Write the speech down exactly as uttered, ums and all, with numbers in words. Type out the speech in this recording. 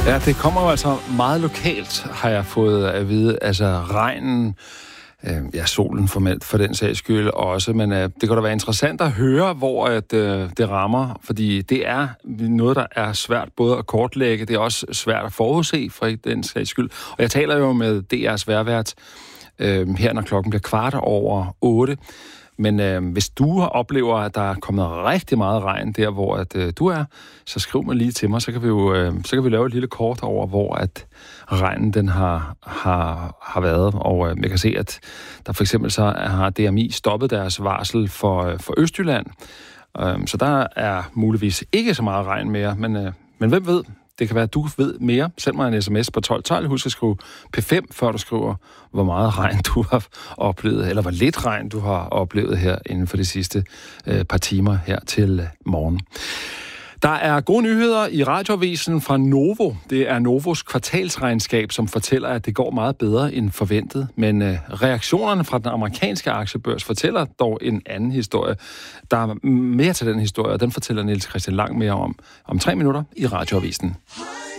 Ja, det kommer jo altså meget lokalt, har jeg fået at vide. Altså regnen, øh, ja, solen formelt for den sags skyld også, men øh, det kan da være interessant at høre, hvor at, øh, det rammer, fordi det er noget, der er svært både at kortlægge, det er også svært at forudse for den sags skyld. Og jeg taler jo med D R's vejrvært øh, her, når klokken bliver kvart over otte. Men øh, hvis du oplever, at der er kommet rigtig meget regn der, hvor at, øh, du er, så skriv mig lige til mig, så kan vi jo øh, så kan vi lave et lille kort over, hvor at regnen den har, har, har været. Og øh, jeg kan se, at der for eksempel så har D M I stoppet deres varsel for, øh, for Østjylland. Øh, så der er muligvis ikke så meget regn mere, men, øh, men hvem ved? Det kan være, at du ved mere. Send mig en sms på tolv tolv. Husk at skrive P fem, før du skriver, hvor meget regn du har oplevet, eller hvor lidt regn du har oplevet her inden for de sidste øh, par timer her til morgen. Der er gode nyheder i radioavisen fra Novo. Det er Novos kvartalsregnskab, som fortæller, at det går meget bedre end forventet. Men øh, reaktionerne fra den amerikanske aktiebørs fortæller dog en anden historie. Der er mere til den historie, og den fortæller Niels Christian Lang mere om om tre minutter i radioavisen.